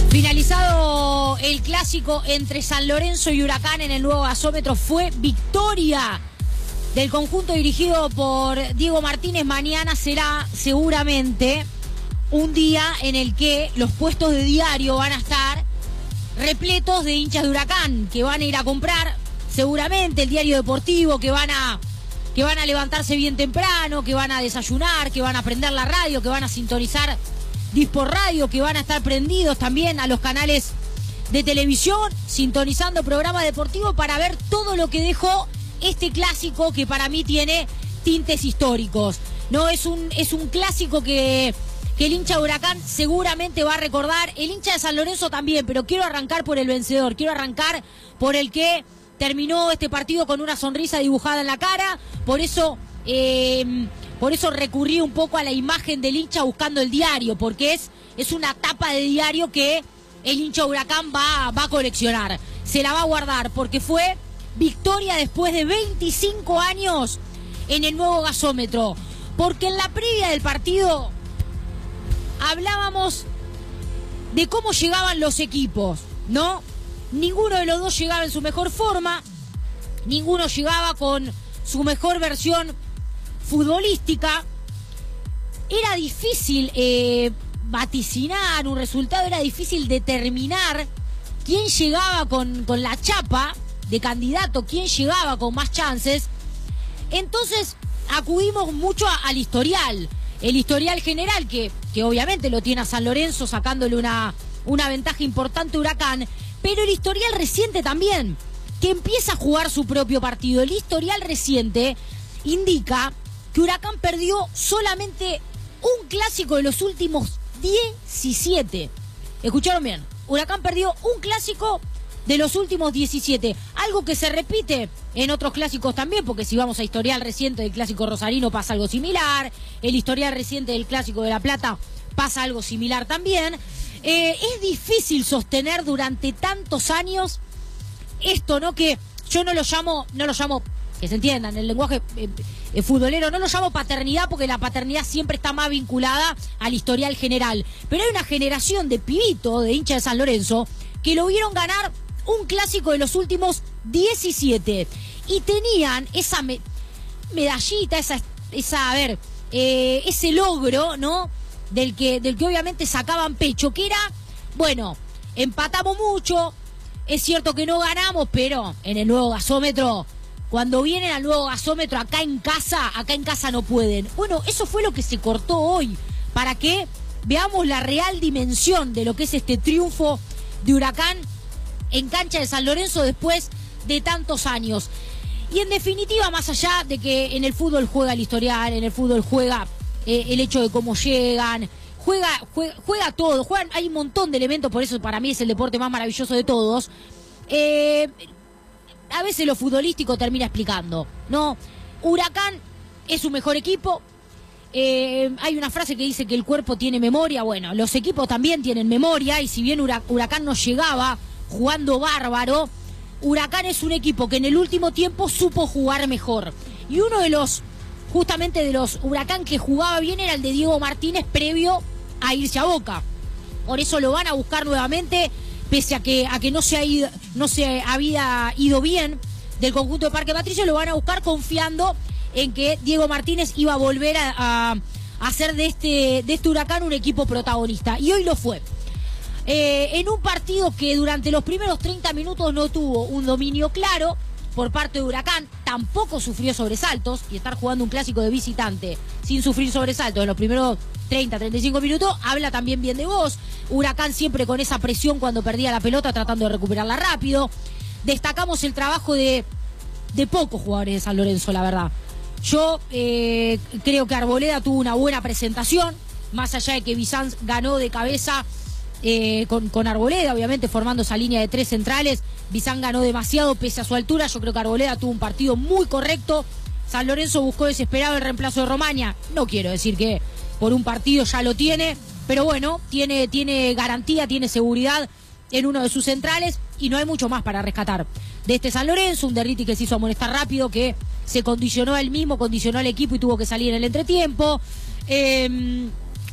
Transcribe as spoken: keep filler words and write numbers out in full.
Finalizado el clásico entre San Lorenzo y Huracán en el nuevo gasómetro, fue victoria del conjunto dirigido por Diego Martínez. Mañana será seguramente un día en el que los puestos de diario van a estar repletos de hinchas de Huracán, que van a ir a comprar seguramente el diario deportivo, que van a, que van a levantarse bien temprano, que van a desayunar, que van a prender la radio, que van a sintonizar Dispor Radio, que van a estar prendidos también a los canales de televisión, sintonizando programa deportivo para ver todo lo que dejó este clásico, que para mí tiene tintes históricos. No es un, es un clásico que, que el hincha de Huracán seguramente va a recordar, el hincha de San Lorenzo también, pero quiero arrancar por el vencedor, quiero arrancar por el que terminó este partido con una sonrisa dibujada en la cara. Por eso eh, por eso recurrí un poco a la imagen del hincha buscando el diario, porque es, es una tapa de diario que el hincha de Huracán va, va a coleccionar, se la va a guardar, porque fue victoria después de veinticinco años en el nuevo gasómetro. Porque en la previa del partido hablábamos de cómo llegaban los equipos, ¿no? Ninguno de los dos llegaba en su mejor forma, ninguno llegaba con su mejor versión futbolística. Era difícil eh, vaticinar un resultado, era difícil determinar quién llegaba con, con la chapa de candidato, quién llegaba con más chances. Entonces acudimos mucho a, al historial, el historial general que, que obviamente lo tiene a San Lorenzo sacándole una, una ventaja importante a Huracán, pero el historial reciente también, que empieza a jugar su propio partido. El historial reciente indica que Huracán perdió solamente un clásico de los últimos diecisiete. ¿Escucharon bien? Huracán perdió un clásico de los últimos diecisiete. Algo que se repite en otros clásicos también, porque si vamos a historial reciente del clásico rosarino pasa algo similar. El historial reciente del clásico de La Plata pasa algo similar también. Eh, es difícil sostener durante tantos años esto, ¿no? Que yo no lo llamo, no lo llamo, que se entienda, en el lenguaje eh, eh, futbolero, no lo llamo paternidad, porque la paternidad siempre está más vinculada al historial general. Pero hay una generación de pibito, de hincha de San Lorenzo, que lo vieron ganar un clásico de los últimos diecisiete. Y tenían esa me medallita, esa, esa, a ver, eh, ese logro, ¿no? Del que, del que obviamente sacaban pecho, que era, bueno, empatamos mucho, es cierto que no ganamos, pero en el nuevo gasómetro, cuando vienen al nuevo gasómetro acá en casa, acá en casa no pueden. Bueno, eso fue lo que se cortó hoy, para que veamos la real dimensión de lo que es este triunfo de Huracán en cancha de San Lorenzo después de tantos años. Y en definitiva, más allá de que en el fútbol juega el historial, en el fútbol juega eh, el hecho de cómo llegan, juega, juega, juega todo, juegan, hay un montón de elementos, por eso para mí es el deporte más maravilloso de todos. Eh, a veces lo futbolístico termina explicando, ¿no? Huracán es su mejor equipo. Eh, hay una frase que dice que el cuerpo tiene memoria. Bueno, los equipos también tienen memoria, y si bien Huracán no llegaba jugando bárbaro, Huracán es un equipo que en el último tiempo supo jugar mejor. Y uno de los, justamente de los Huracán que jugaba bien, era el de Diego Martínez previo a irse a Boca. Por eso lo van a buscar nuevamente, pese a que, a que no se ha ido, no se había ido bien del conjunto de Parque Patricio, lo van a buscar confiando en que Diego Martínez iba a volver a, a, a hacer de este, de este Huracán un equipo protagonista. Y hoy lo fue. Eh, en un partido que durante los primeros treinta minutos no tuvo un dominio claro por parte de Huracán, tampoco sufrió sobresaltos, y estar jugando un clásico de visitante sin sufrir sobresaltos en los primeros treinta, treinta y cinco minutos, habla también bien de vos. Huracán siempre con esa presión cuando perdía la pelota, tratando de recuperarla rápido. Destacamos el trabajo de, de pocos jugadores de San Lorenzo, la verdad. Yo eh, creo que Arboleda tuvo una buena presentación, más allá de que Bizán ganó de cabeza eh, con, con Arboleda, obviamente formando esa línea de tres centrales. Bizán ganó demasiado pese a su altura. Yo creo que Arboleda tuvo un partido muy correcto. San Lorenzo buscó desesperado el reemplazo de Romaña. No quiero decir que por un partido ya lo tiene, pero bueno, tiene, tiene garantía, tiene seguridad en uno de sus centrales, y no hay mucho más para rescatar de este San Lorenzo. Un Derriti que se hizo amonestar rápido, que se condicionó a él mismo, condicionó al equipo y tuvo que salir en el entretiempo. Eh,